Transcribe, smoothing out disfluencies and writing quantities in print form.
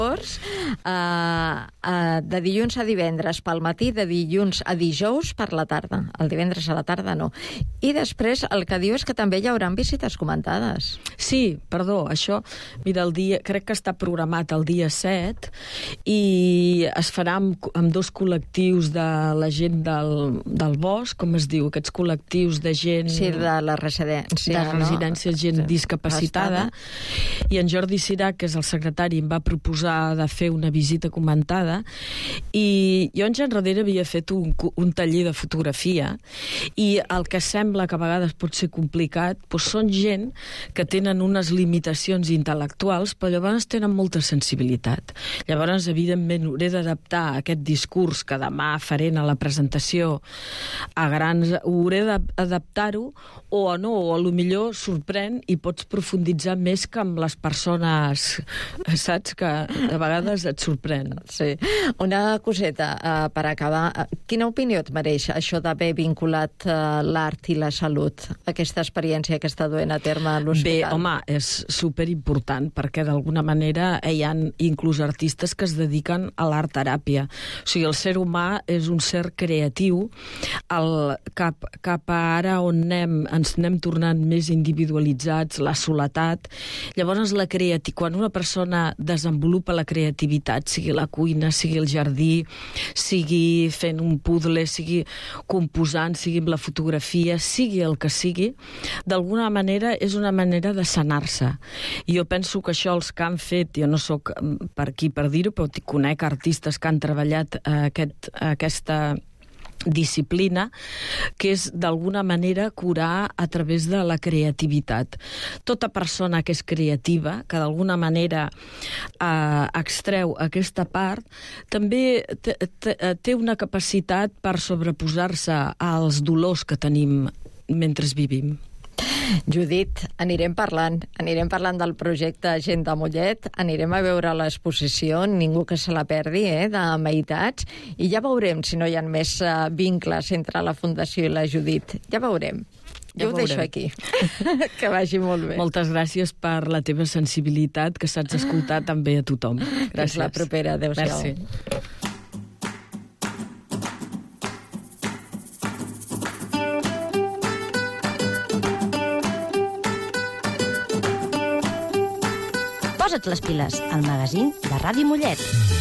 de dilluns a divendres pel matí, de dilluns a dijous per la tarda. El divendres a la tarda no. I després el que diu és que també hi haurà visites comentades. Sí, perdó, això, mira, crec que està programat el dia 7 i es farà amb dos col·lectius de la gent del bosc, com es diu, aquests col·lectius de gent... Sí, de la residència. De residència, gent discapacitada. I en Jordi Cirac, que és el secretari, em va proposar de fer una visita comentada i jo en darrere havia fet un taller de fotografia i el que sembla que a vegades pot ser complicat són gent que tenen unes limitacions intel·lectuals però llavors tenen molta sensibilitat. Llavors, evidentment, hauré d'adaptar aquest discurs que demà faré a la presentació a grans... Hauré d'adaptar-ho o no, o potser sorprèn i pots profunditzar més que amb les persones, saps? Que de vegades et sorprèn. Sí. Una coseta, per acabar. Quina opinió et mereix això d'haver vinculat l'art i la salut, aquesta experiència que està duent a terme a l'hospital? Bé, home, és superimportant perquè d'alguna manera hi ha inclús artistes que es dediquen a l'art-teràpia. O sigui, el ser humà és un ser creatiu. Cap a ara on ens anem tornant més individualitzats, la soledat. Llavors, quan una persona desenvolupa la creativitat, sigui la cuina, sigui el jardí, sigui fent un puzzle, sigui composant, sigui amb la fotografia, sigui el que sigui, d'alguna manera és una manera de sanar-se. I jo penso que això els que han fet, jo no sóc per aquí per dir-ho, però conec artistes que han treballat aquesta disciplina, que és d'alguna manera curar a través de la creativitat. Tota persona que és creativa, que d'alguna manera extreu aquesta part, també té una capacitat per sobreposar-se als dolors que tenim mentre vivim. Judit, anirem parlant del projecte Gent de Mollet, anirem a veure l'exposició, ningú que se la perdi, de Meitats, i ja veurem si no hi ha més vincles entre la Fundació i la Judit. Ja veurem. Jo ho deixo aquí. Que vagi molt bé. Moltes gràcies per la teva sensibilitat, que saps escoltar també a tothom. Gràcies. Fins la propera. Adéu-siau. Merci. Posa't les piles, al magazín de Ràdio Mollet.